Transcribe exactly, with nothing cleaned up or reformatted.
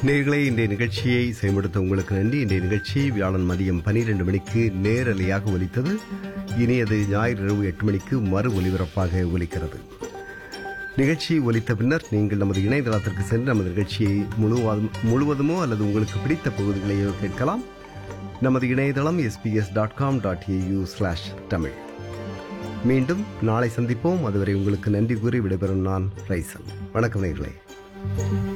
நேயர்களே, இன்றைய நிகழ்ச்சியை செயல்படுத்த உங்களுக்கு நன்றி. இன்றைய நிகழ்ச்சி வியாழன் மதியம் பனிரெண்டு மணிக்கு நேரலையாக ஒலித்தது. இனி அது ஞாயிறு இரவு எட்டு மணிக்கு மறு ஒலிபரப்பாக ஒலிக்கிறது. நிகழ்ச்சி ஒலித்த பின்னர் நீங்கள் நமது இணையதளத்திற்கு சென்று நமது நிகழ்ச்சியை முழுவதும் முழுவதுமோ அல்லது உங்களுக்கு பிடித்த பகுதிகளையோ கேட்கலாம். நமது இணையதளம் SBS dot com dot AU slash Tamil. மீண்டும் நாளை சந்திப்போம். அதுவரை உங்களுக்கு நன்றி கூறி விடைபெறும் நான் ரைசல். வணக்கம் நேயர்களே.